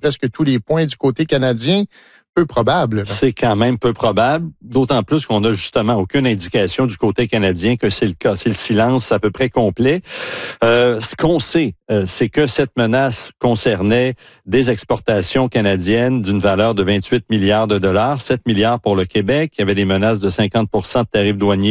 presque tous les points du côté canadien. Peu probable. Là. C'est quand même peu probable, d'autant plus qu'on n'a justement aucune indication du côté canadien que c'est le cas. C'est le silence à peu près complet. Ce qu'on sait, c'est que cette menace concernait des exportations canadiennes d'une valeur de 28 milliards de dollars, 7 milliards pour le Québec. Il y avait des menaces de 50% de tarifs douaniers